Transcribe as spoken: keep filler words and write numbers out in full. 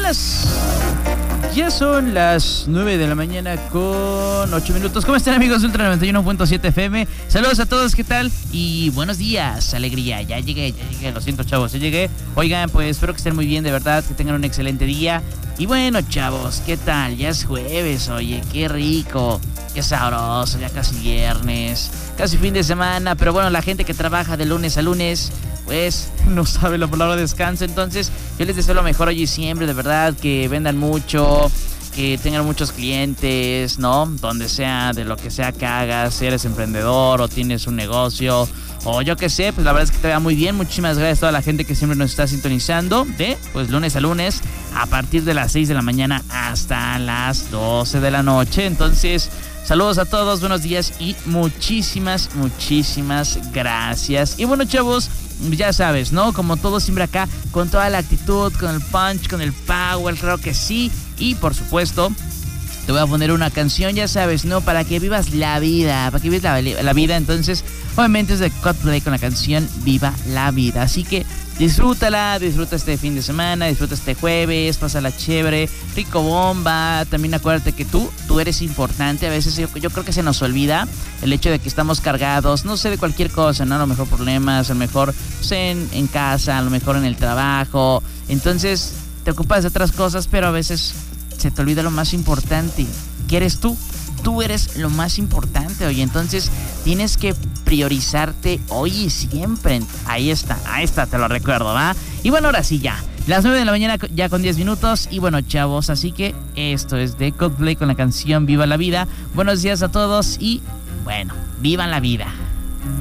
buenas. Ya son las nueve de la mañana con ocho minutos. ¿Cómo están, amigos de Ultra noventa y uno punto siete F M? Saludos a todos, ¿qué tal? Y buenos días, alegría. Ya llegué, ya llegué, lo siento, chavos, ya llegué. Oigan, pues espero que estén muy bien, de verdad, que tengan un excelente día. Y bueno, chavos, ¿qué tal? Ya es jueves, oye, qué rico, qué sabroso, ya casi viernes, casi fin de semana. Pero bueno, la gente que trabaja de lunes a lunes, pues no sabe la palabra descanso. Entonces yo les deseo lo mejor hoy y siempre, de verdad, que vendan mucho, que tengan muchos clientes, ¿no? Donde sea, de lo que sea que hagas, si eres emprendedor o tienes un negocio o yo qué sé, pues la verdad es que te vaya muy bien. Muchísimas gracias a toda la gente que siempre nos está sintonizando de, pues, lunes a lunes a partir de las seis de la mañana hasta las doce de la noche. Entonces, saludos a todos, buenos días y muchísimas, muchísimas gracias. Y bueno, chavos, ya sabes, ¿no? Como todo siempre acá, con toda la actitud, con el punch, con el power, claro que sí. Y por supuesto, te voy a poner una canción, ya sabes, ¿no? Para que vivas la vida, para que vivas la, la vida. Entonces, obviamente es de Coldplay con la canción Viva la Vida. Así que disfrútala, disfruta este fin de semana, disfruta este jueves, pásala chévere, rico bomba. También acuérdate que tú, tú eres importante. A veces yo, yo creo que se nos olvida el hecho de que estamos cargados, no sé, de cualquier cosa, ¿no? A lo mejor problemas, a lo mejor pues, en, en casa, a lo mejor en el trabajo. Entonces te ocupas de otras cosas, pero a veces se te olvida lo más importante, que eres tú. Tú eres lo más importante, oye. Entonces tienes que priorizarte hoy y siempre. Ahí está, ahí está, te lo recuerdo, ¿va? Y bueno, ahora sí ya, las nueve de la mañana ya con diez minutos. Y bueno, chavos, así que esto es de Coldplay con la canción Viva la Vida. Buenos días a todos y bueno, vivan la vida.